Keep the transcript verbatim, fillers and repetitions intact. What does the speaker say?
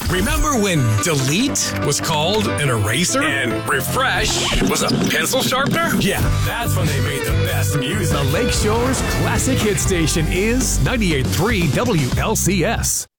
Remember when delete was called an eraser? And refresh was a pencil sharpener? Yeah, that's when they made the best music. The Lake Shore's classic hit station is ninety-eight point three W L C S.